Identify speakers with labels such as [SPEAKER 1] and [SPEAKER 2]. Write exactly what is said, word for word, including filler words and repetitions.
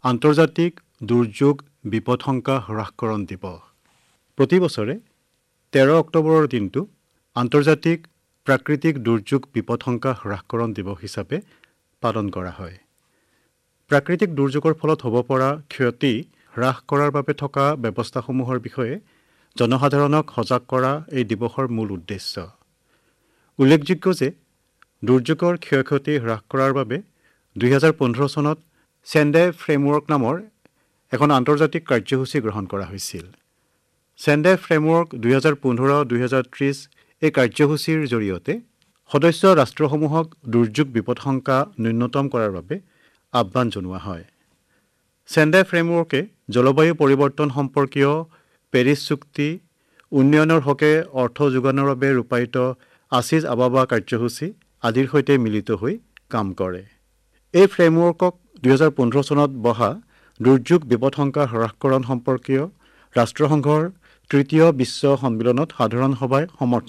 [SPEAKER 1] আন্তৰ্জাতিক দুৰ্যোগ বিপদশংকা হ্ৰাসকৰণ দিৱস। প্ৰতি বছৰে তেৰ অক্টোবৰৰ দিনটো আন্তৰ্জাতিক প্ৰাকৃতিক দুৰ্যোগ বিপদশংকা হ্ৰাসকৰণ দিৱস হিচাপে পালন কৰা হয়। প্ৰাকৃতিক দুৰ্যোগৰ ফলত হ'ব পৰা ক্ষতি হ্ৰাস কৰাৰ বাবে থকা ব্যৱস্থাসমূহৰ বিষয়ে জনসাধাৰণক সজাগ কৰা এই দিৱসৰ মূল উদ্দেশ্য। উল্লেখযোগ্য যে দুৰ্যোগৰ ক্ষয়ক্ষতি হ্ৰাস কৰাৰ বাবে দুই হাজাৰ পোন্ধৰ চনত চেণ্ডাই ফ্ৰেমৱৰ্ক নামৰ এখন আন্তৰ্জাতিক কাৰ্যসূচী গ্ৰহণ কৰা হৈছিল। চেণ্ডাই ফ্ৰেমৱৰ্ক দুই হাজাৰ পোন্ধৰ দুই হাজাৰ ত্ৰিছ এই কাৰ্যসূচীৰ জৰিয়তে সদস্য ৰাষ্ট্ৰসমূহক দুৰ্যোগ বিপদশংকা ন্যূনতম কৰাৰ বাবে আহ্বান জনোৱা হয়। চেণ্ডাই ফ্ৰেমৱৰ্কে জলবায়ু পৰিৱৰ্তন সম্পৰ্কীয় পেৰিছ চুক্তি, উন্নয়নৰ হকে অৰ্থ যোগানৰ বাবে ৰূপায়িত আছিজ আবাবা কাৰ্যসূচী আদিৰ সৈতে মিলিত হৈ কাম কৰে। এই ফ্ৰেমৱৰ্কক দুই হাজাৰ পোন্ধৰ চনত বহা দুৰ্যোগ বিপদশংকা হ্ৰাসকৰণ সম্পৰ্কীয় ৰাষ্ট্ৰসংঘৰ তৃতীয় বিশ্ব সন্মিলনত সাধাৰণ সভাই সমৰ্থন